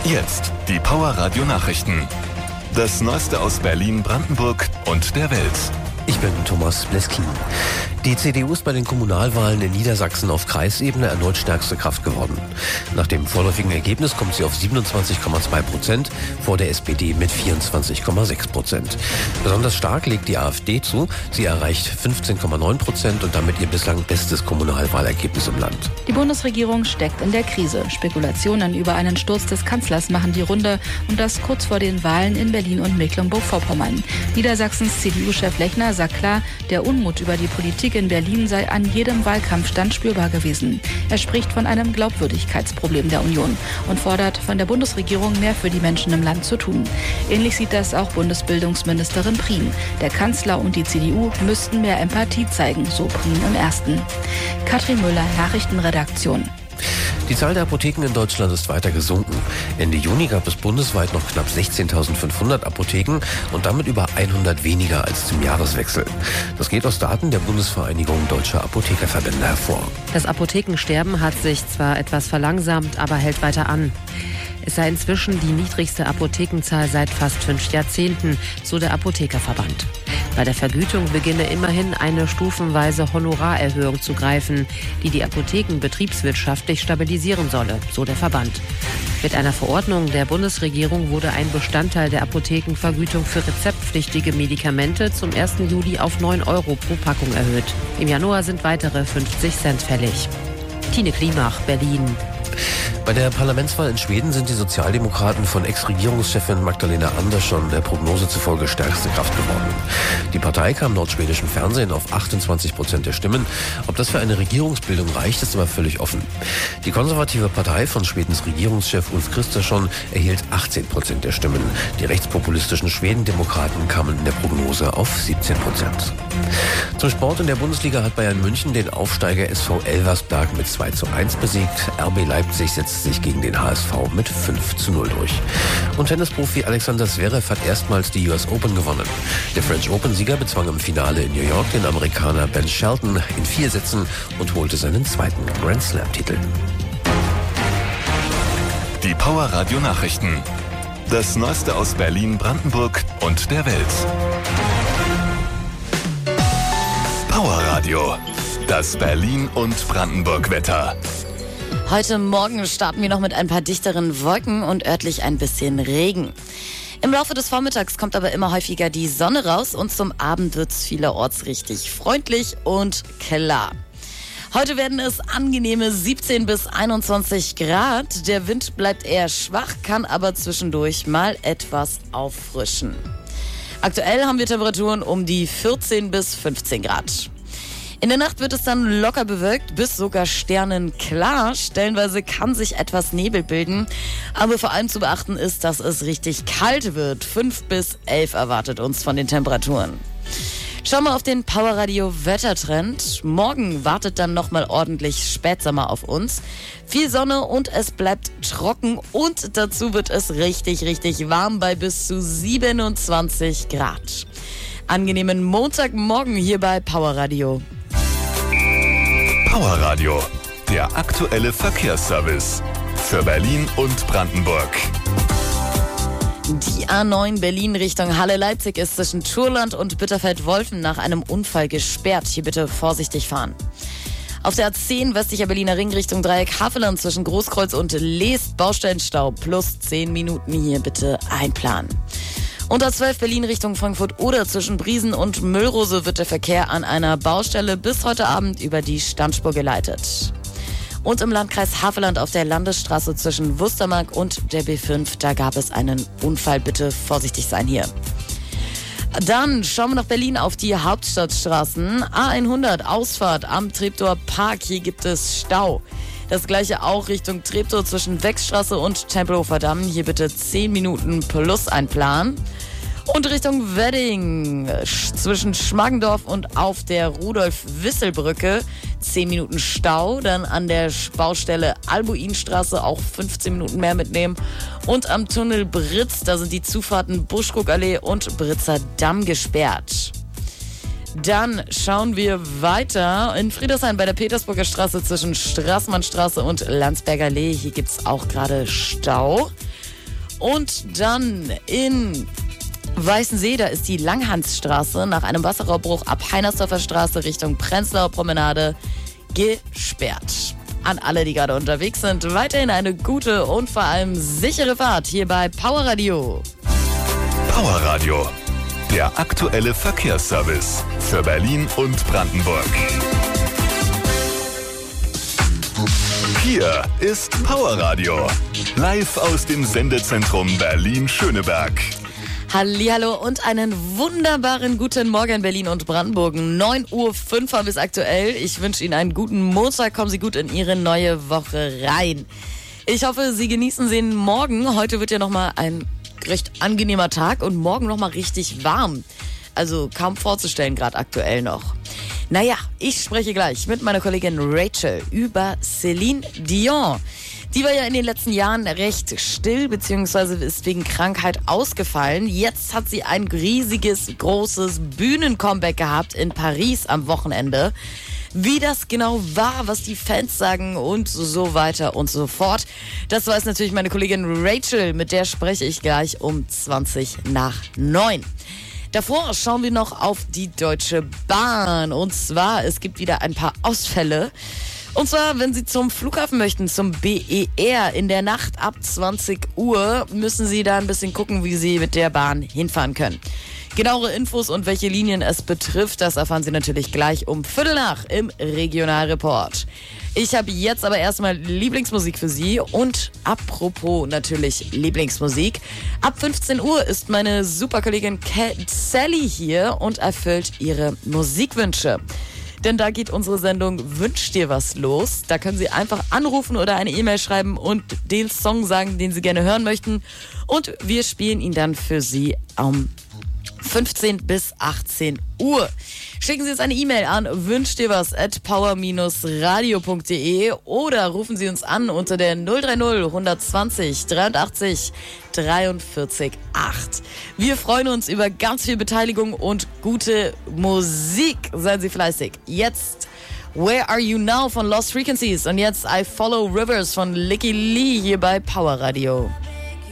Jetzt die Power Radio Nachrichten. Das Neueste aus Berlin, Brandenburg und der Welt. Ich bin Thomas Bleskin. Die CDU ist bei den Kommunalwahlen in Niedersachsen auf Kreisebene erneut stärkste Kraft geworden. Nach dem vorläufigen Ergebnis kommt sie auf 27,2%, vor der SPD mit 24,6%. Besonders stark legt die AfD zu. Sie erreicht 15,9% und damit ihr bislang bestes Kommunalwahlergebnis im Land. Die Bundesregierung steckt in der Krise. Spekulationen über einen Sturz des Kanzlers machen die Runde und das kurz vor den Wahlen in Berlin und Mecklenburg-Vorpommern. Niedersachsens CDU-Chef Lechner sagt klar, der Unmut über die Politik in Berlin sei an jedem Wahlkampfstand spürbar gewesen. Er spricht von einem Glaubwürdigkeitsproblem der Union und fordert von der Bundesregierung mehr für die Menschen im Land zu tun. Ähnlich sieht das auch Bundesbildungsministerin Prien. Der Kanzler und die CDU müssten mehr Empathie zeigen, so Prien im Ersten. Katrin Müller, Nachrichtenredaktion. Die Zahl der Apotheken in Deutschland ist weiter gesunken. Ende Juni gab es bundesweit noch knapp 16.500 Apotheken und damit über 100 weniger als zum Jahreswechsel. Das geht aus Daten der Bundesvereinigung Deutscher Apothekerverbände hervor. Das Apothekensterben hat sich zwar etwas verlangsamt, aber hält weiter an. Es sei inzwischen die niedrigste Apothekenzahl seit fast 5 Jahrzehnten, so der Apothekerverband. Bei der Vergütung beginne immerhin eine stufenweise Honorarerhöhung zu greifen, die die Apotheken betriebswirtschaftlich stabilisieren solle, so der Verband. Mit einer Verordnung der Bundesregierung wurde ein Bestandteil der Apothekenvergütung für rezeptpflichtige Medikamente zum 1. Juli auf 9 € pro Packung erhöht. Im Januar sind weitere 50 Cent fällig. Tine Klimach, Berlin. Bei der Parlamentswahl in Schweden sind die Sozialdemokraten von Ex-Regierungschefin Magdalena Andersson der Prognose zufolge stärkste Kraft geworden. Die Partei kam laut schwedischem Fernsehen auf 28% der Stimmen. Ob das für eine Regierungsbildung reicht, ist aber völlig offen. Die konservative Partei von Schwedens Regierungschef Ulf Kristersson erhielt 18% der Stimmen. Die rechtspopulistischen Schwedendemokraten kamen in der Prognose auf 17%. Zum Sport in der Bundesliga hat Bayern München den Aufsteiger SV Elversberg mit 2:1 besiegt. RB Leipzig setzt sich gegen den HSV mit 5:0 durch. Und Tennisprofi Alexander Zverev hat erstmals die US Open gewonnen. Der French Open-Sieger bezwang im Finale in New York den Amerikaner Ben Shelton in 4 Sätzen und holte seinen zweiten Grand Slam-Titel. Die Power Radio Nachrichten. Das Neueste aus Berlin, Brandenburg und der Welt. Power Radio. Das Berlin- und Brandenburg-Wetter. Heute Morgen starten wir noch mit ein paar dichteren Wolken und örtlich ein bisschen Regen. Im Laufe des Vormittags kommt aber immer häufiger die Sonne raus und zum Abend wird es vielerorts richtig freundlich und klar. Heute werden es angenehme 17 bis 21 Grad. Der Wind bleibt eher schwach, kann aber zwischendurch mal etwas auffrischen. Aktuell haben wir Temperaturen um die 14 bis 15 Grad. In der Nacht wird es dann locker bewölkt, bis sogar sternenklar. Stellenweise kann sich etwas Nebel bilden. Aber vor allem zu beachten ist, dass es richtig kalt wird. 5 bis 11 erwartet uns von den Temperaturen. Schauen wir auf den Powerradio Wettertrend. Morgen wartet dann nochmal ordentlich Spätsommer auf uns. Viel Sonne und es bleibt trocken und dazu wird es richtig, richtig warm bei bis zu 27 Grad. Angenehmen Montagmorgen hier bei Powerradio. Power Radio, der aktuelle Verkehrsservice für Berlin und Brandenburg. Die A9 Berlin Richtung Halle-Leipzig ist zwischen Thurland und Bitterfeld-Wolfen nach einem Unfall gesperrt. Hier bitte vorsichtig fahren. Auf der A10 westlicher Berliner Ring Richtung Dreieck Havelland zwischen Großkreuz und Leest Baustellenstau plus 10 Minuten hier bitte einplanen. Und A12 Berlin Richtung Frankfurt-Oder zwischen Briesen und Müllrose wird der Verkehr an einer Baustelle bis heute Abend über die Standspur geleitet. Und im Landkreis Havelland auf der Landesstraße zwischen Wustermark und der B5, da gab es einen Unfall. Bitte vorsichtig sein hier. Dann schauen wir nach Berlin auf die Hauptstadtstraßen. A100 Ausfahrt am Treptower Park, hier gibt es Stau. Das gleiche auch Richtung Treptow zwischen Wechstraße und Tempelhofer Damm. Hier bitte 10 Minuten plus einplanen. Und Richtung Wedding zwischen Schmargendorf und auf der Rudolf-Wissel-Brücke 10 Minuten Stau. Dann an der Baustelle Albuinstraße auch 15 Minuten mehr mitnehmen. Und am Tunnel Britz, da sind die Zufahrten Buschkuckallee und Britzer Damm gesperrt. Dann schauen wir weiter in Friedrichshain bei der Petersburger Straße zwischen Straßmannstraße und Landsberger Allee. Hier gibt es auch gerade Stau. Und dann in Weißensee, da ist die Langhansstraße nach einem Wasserrohrbruch ab Heinersdorfer Straße Richtung Prenzlauer Promenade gesperrt. An alle, die gerade unterwegs sind, weiterhin eine gute und vor allem sichere Fahrt hier bei Power Radio. Power Radio, der aktuelle Verkehrsservice für Berlin und Brandenburg. Hier ist Power Radio, live aus dem Sendezentrum Berlin-Schöneberg. Hallihallo und einen wunderbaren guten Morgen Berlin und Brandenburg. 9:05 Uhr bis aktuell. Ich wünsche Ihnen einen guten Montag. Kommen Sie gut in Ihre neue Woche rein. Ich hoffe, Sie genießen den Morgen. Heute wird ja nochmal ein recht angenehmer Tag und morgen nochmal richtig warm. Also kaum vorzustellen, gerade aktuell noch. Naja, ich spreche gleich mit meiner Kollegin Rachel über Celine Dion. Die war ja in den letzten Jahren recht still, beziehungsweise ist wegen Krankheit ausgefallen. Jetzt hat sie ein riesiges, großes Bühnencomeback gehabt in Paris am Wochenende. Wie das genau war, was die Fans sagen und so weiter und so fort. Das weiß natürlich meine Kollegin Rachel, mit der spreche ich gleich um 8:20. Davor schauen wir noch auf die Deutsche Bahn. Und zwar, es gibt wieder ein paar Ausfälle. Und zwar, wenn Sie zum Flughafen möchten, zum BER in der Nacht ab 20 Uhr, müssen Sie da ein bisschen gucken, wie Sie mit der Bahn hinfahren können. Genauere Infos und welche Linien es betrifft, das erfahren Sie natürlich gleich um 8:15 im Regionalreport. Ich habe jetzt aber erstmal Lieblingsmusik für Sie und apropos natürlich Lieblingsmusik. Ab 15 Uhr ist meine Superkollegin Sally hier und erfüllt ihre Musikwünsche. Denn da geht unsere Sendung Wünsch dir was los. Da können Sie einfach anrufen oder eine E-Mail schreiben und den Song sagen, den Sie gerne hören möchten. Und wir spielen ihn dann für Sie um 15 bis 18 Uhr. Schicken Sie uns eine E-Mail an wünschdirwas@power-radio.de oder rufen Sie uns an unter der 030 120 83 43 8. Wir freuen uns über ganz viel Beteiligung und gute Musik. Seien Sie fleißig. Jetzt Where Are You Now von Lost Frequencies und jetzt I Follow Rivers von Licky Lee hier bei Power Radio.